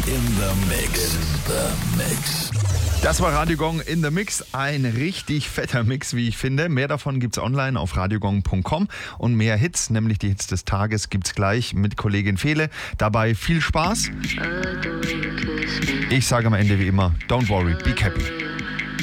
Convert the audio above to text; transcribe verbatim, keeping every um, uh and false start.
in the Mix. In the Mix. Das war Radio Gong in the Mix. Ein richtig fetter Mix, wie ich finde. Mehr davon gibt's online auf radiogong punkt com und mehr Hits, nämlich die Hits des Tages, gibt's gleich mit Kollegin Fele. Dabei viel Spaß. Ich sage am Ende wie immer, don't worry, be happy.